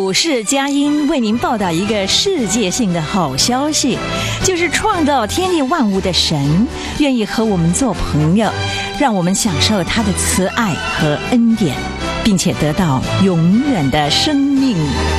普世佳音为您报道一个世界性的好消息，就是创造天地万物的神愿意和我们做朋友，让我们享受他的慈爱和恩典，并且得到永远的生命。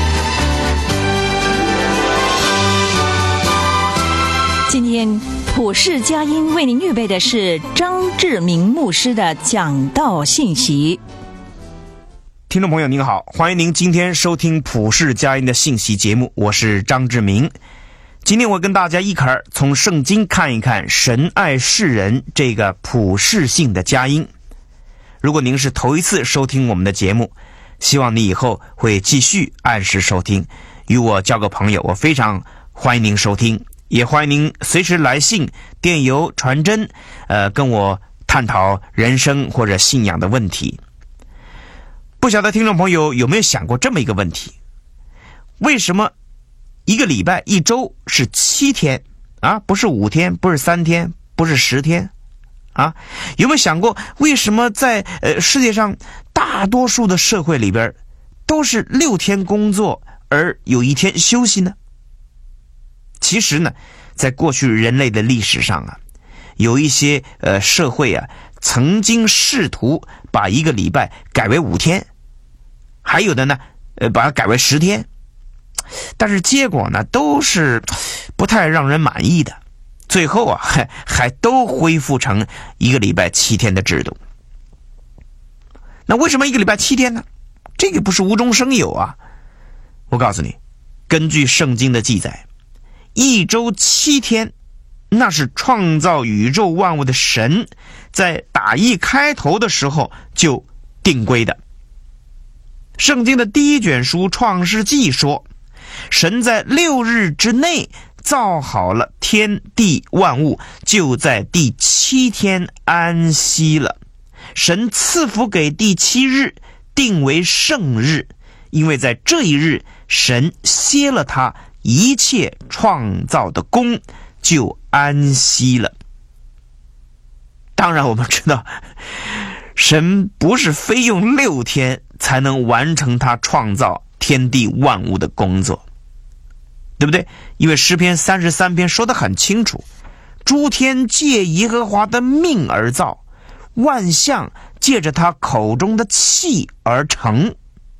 今天普世佳音为您预备的是张志明牧师的讲道信息。 听众朋友您好，欢迎您今天收听普世佳音的信息节目，我是张志明。今天我跟大家一块儿从圣经看一看神爱世人这个普世性的佳音。如果您是头一次收听我们的节目，希望你以后会继续按时收听，与我交个朋友，我非常欢迎您收听，也欢迎您随时来信、电邮、传真，跟我探讨人生或者信仰的问题。不晓得听众朋友有没有想过这么一个问题，为什么一个礼拜一周是7天啊，不是5天，不是3天，不是10天啊？有没有想过为什么在世界上大多数的社会里边都是6天工作而有1天休息呢？其实呢，在过去人类的历史上啊，有一些社会啊曾经试图把一个礼拜改为5天，还有的呢把它改为10天，但是结果呢都是不太让人满意的，最后啊还都恢复成一个礼拜7天的制度。那为什么一个礼拜7天呢？这个不是无中生有啊。我告诉你，根据圣经的记载，一周7天那是创造宇宙万物的神在打一开头的时候就定规的。圣经的第一卷书创世纪说，神在6日之内造好了天地万物，就在第7天安息了。神赐福给第7日，定为圣日，因为在这一日神歇了他一切创造的功，就安息了。当然我们知道，神不是非用6天才能完成他创造天地万物的工作，对不对？因为诗篇33篇说得很清楚，诸天借耶和华的命而造，万象借着他口中的气而成。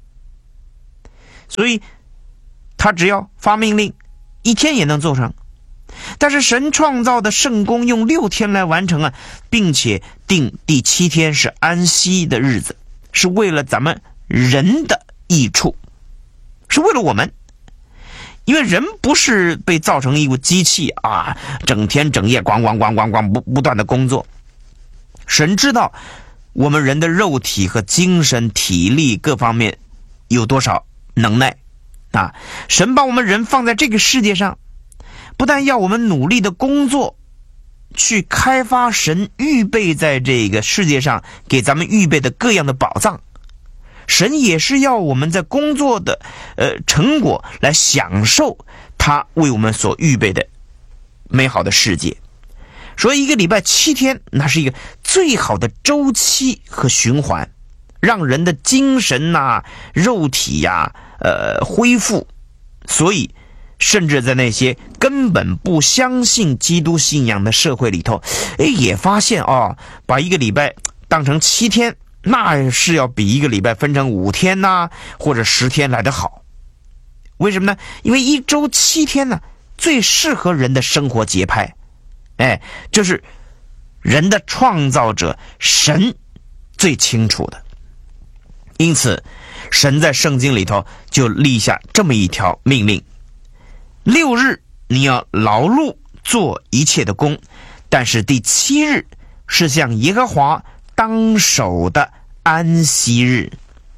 所以他只要发命令，1天也能做成。但是神创造的圣工用6天来完成啊，并且定第7天是安息的日子，是为了咱们人的益处，是为了我们。因为人不是被造成一个机器啊，整天整夜咣咣咣咣咣不断的工作。神知道我们人的肉体和精神体力各方面有多少能耐啊，神把我们人放在这个世界上，不但要我们努力的工作，去开发神预备在这个世界上给咱们预备的各样的宝藏，神也是要我们在工作的成果来享受他为我们所预备的美好的世界。所以一个礼拜7天，那是一个最好的周期和循环，让人的精神啊、肉体啊恢复。所以甚至在那些根本不相信基督信仰的社会里头，也发现把一个礼拜当成7天，那是要比一个礼拜分成5天呐，或者10天来得好。为什么呢？因为一周7天呢，最适合人的生活节拍。这是人的创造者神最清楚的。因此神在圣经里头就立下这么一条命令：6日你要劳碌做一切的工，但是第7日是向耶和华当守的安息日。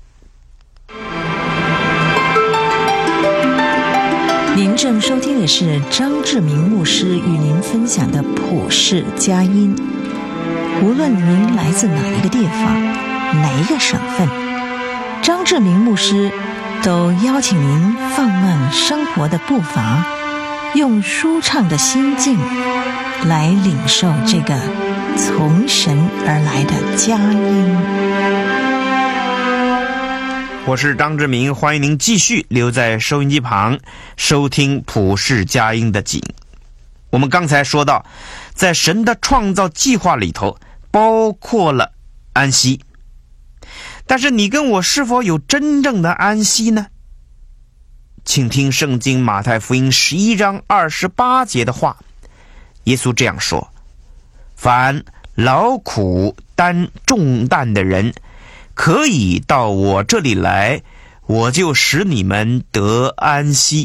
您正收听的是张志明牧师与您分享的普世佳音。无论您来自哪一个地方，哪一个省份，张志明牧师都邀请您放慢生活的步伐，用舒畅的心境来领受这个从神而来的佳音。 我是张志明，欢迎您继续留在收音机旁收听普世佳音的景。我们刚才说到，在神的创造计划里头包括了安息，但是你跟我是否有真正的安息呢？请听圣经马太福音11章28节的话，耶稣这样说：凡劳苦担重担的人，可以到我这里来，我就使你们得安息。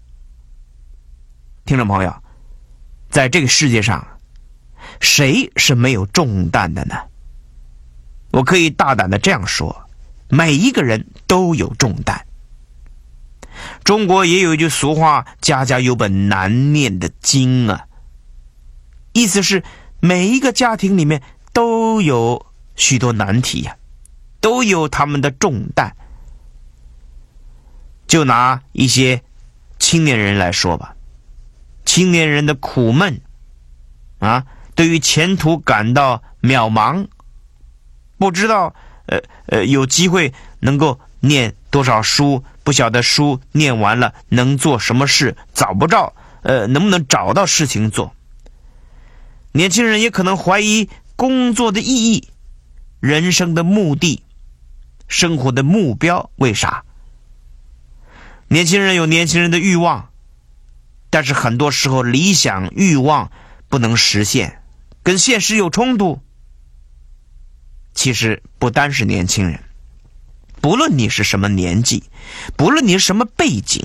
听众朋友，在这个世界上，谁是没有重担的呢？我可以大胆的这样说，每一个人都有重担。中国也有一句俗话，家家有本难念的经啊，意思是每一个家庭里面都有许多难题呀，都有他们的重担。就拿一些青年人来说吧，青年人的苦闷啊，对于前途感到渺茫，不知道有机会能够念多少书，不晓得书念完了能做什么事，找不着能不能找到事情做。年轻人也可能怀疑工作的意义，人生的目的，生活的目标。为啥？年轻人有年轻人的欲望，但是很多时候理想欲望不能实现，跟现实有冲突。其实不单是年轻人，不论你是什么年纪，不论你是什么背景，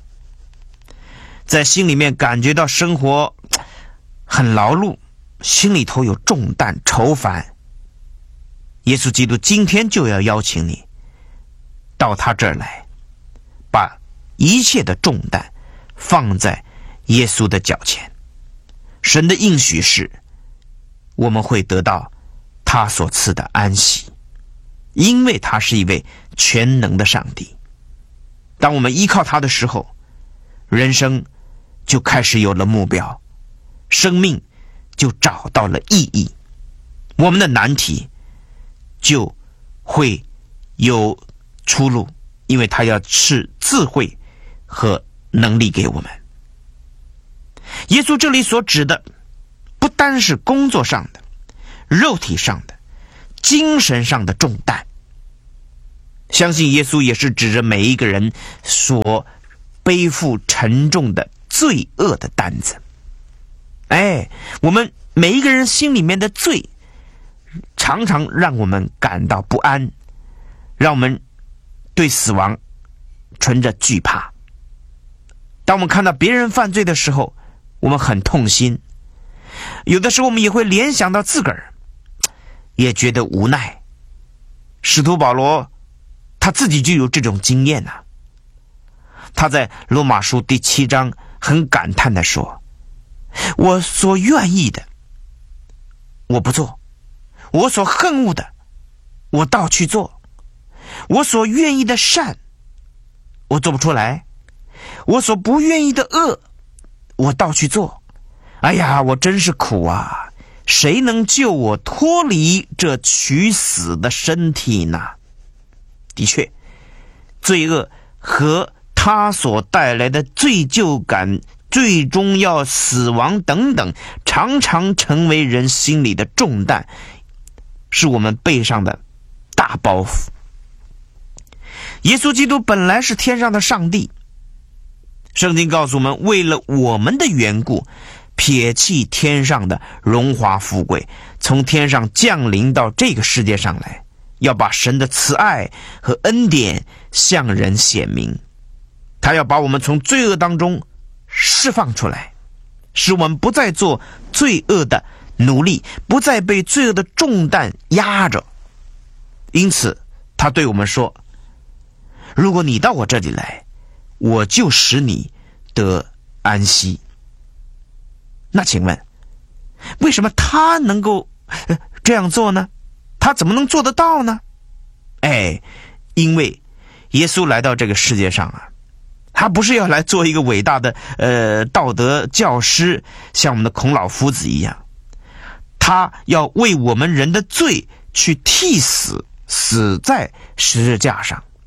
在心里面感觉到生活很劳碌，心里头有重担愁烦，耶稣基督今天就要邀请你到他这儿来，把一切的重担放在耶稣的脚前。神的应许是，我们会得到他所赐的安息，因为他是一位全能的上帝。当我们依靠他的时候，人生就开始有了目标，生命就找到了意义，我们的难题就会有出路，因为他要赐智慧和能力给我们。耶稣这里所指的不单是工作上的、肉体上的、精神上的重担，相信耶稣也是指着每一个人所背负沉重的罪恶的担子。我们每一个人心里面的罪常常让我们感到不安，让我们对死亡存着惧怕。当我们看到别人犯罪的时候，我们很痛心，有的时候我们也会联想到自个儿，也觉得无奈。使徒保罗他自己就有这种经验啊。他在罗马书第7章很感叹地说，我所愿意的我不做，我所恨恶的我倒去做，我所愿意的善我做不出来，我所不愿意的恶我倒去做。哎呀，我真是苦啊，谁能救我脱离这取死的身体呢？的确，罪恶和他所带来的罪疚感，最终要死亡等等，常常成为人心里的重担，是我们背上的大包袱。耶稣基督本来是天上的上帝，圣经告诉我们，为了我们的缘故，撇弃天上的荣华富贵，从天上降临到这个世界上来，要把神的慈爱和恩典向人显明。他要把我们从罪恶当中释放出来，使我们不再做罪恶的奴隶，不再被罪恶的重担压着。因此他对我们说，如果你到我这里来，我就使你得安息。那请问，为什么他能够这样做呢？他怎么能做得到呢？因为耶稣来到这个世界上啊，他不是要来做一个伟大的道德教师，像我们的孔老夫子一样，他要为我们人的罪去替死，死在十字架上，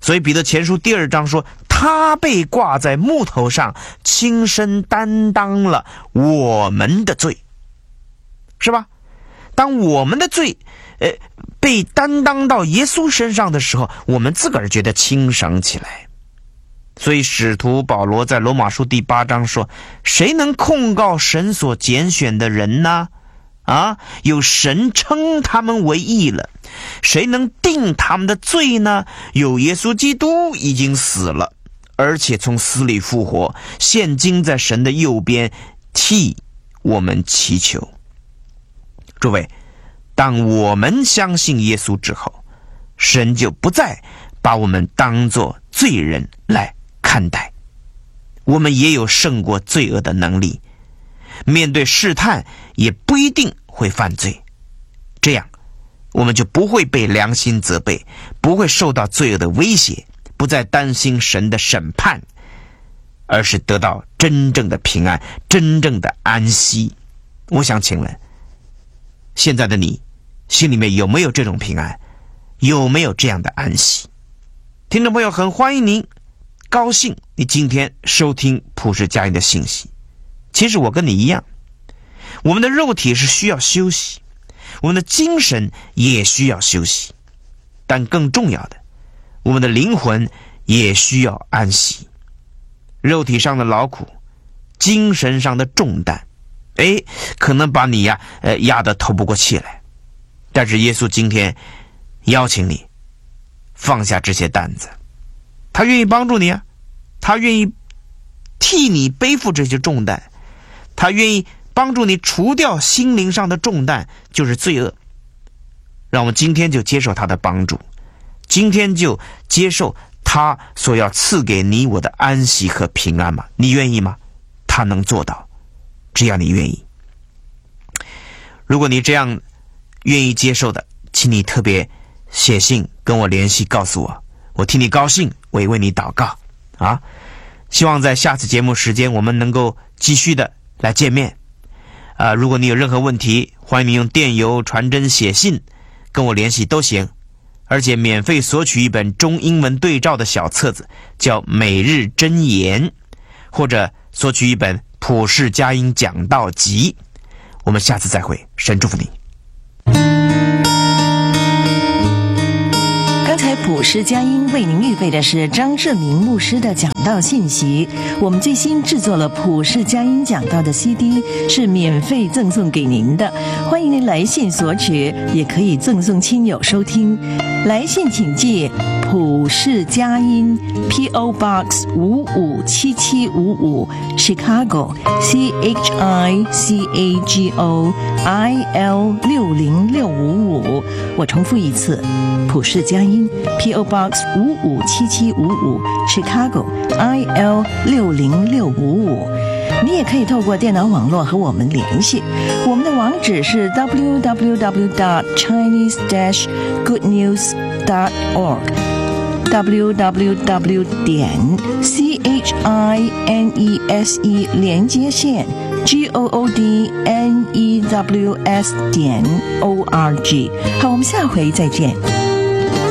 所以彼得前书第2章说，他被挂在木头上，亲身担当了我们的罪，是吧？当我们的罪被担当到耶稣身上的时候，我们自个儿觉得轻省起来。所以使徒保罗在罗马书第8章说，谁能控告神所拣选的人呢？有神称他们为义了。谁能定他们的罪呢？有耶稣基督已经死了，而且从死里复活，现今在神的右边替我们祈求。诸位，当我们相信耶稣之后，神就不再把我们当作罪人来看待，我们也有胜过罪恶的能力，面对试探也不一定会犯罪，这样我们就不会被良心责备，不会受到罪恶的威胁，不再担心神的审判，而是得到真正的平安，真正的安息。我想请问，现在的你心里面有没有这种平安？有没有这样的安息？听众朋友，很欢迎您，高兴你今天收听普世佳音的信息。其实我跟你一样，我们的肉体是需要休息，我们的精神也需要休息，但更重要的，我们的灵魂也需要安息。肉体上的劳苦，精神上的重担，可能把你压得透不过气来。但是耶稣今天邀请你放下这些担子，他愿意帮助你啊，他愿意替你背负这些重担，他愿意帮助你除掉心灵上的重担，就是罪恶。让我们今天就接受他的帮助，今天就接受他所要赐给你我的安息和平安吗？你愿意吗？他能做到，只要你愿意。如果你这样愿意接受的，请你特别写信跟我联系，告诉我，我替你高兴，我也为你祷告啊！希望在下次节目时间我们能够继续的来见面。如果你有任何问题，欢迎你用电邮、传真、写信跟我联系都行，而且免费索取一本中英文对照的小册子，叫《每日箴言》，或者索取一本《普世佳音讲道集》。我们下次再会，神祝福你。 刚才普世佳音为您预备的是张志明牧师的讲道信息。我们最新制作了普世佳音讲道的 CD， 是免费赠送给您的，欢迎您来信索取，也可以赠送亲友收听。来信请寄普世佳音 P.O. Box 557755 Chicago CHICAGO IL 60655。我重复一次，普世佳音 P.O. Box 557755 Chicago IL 60655。你也可以透过电脑网络和我们联系，我们的网址是 www.chinese-goodnews.org www.chinese 连接线 GOODNEWS.org。好，我们下回再见。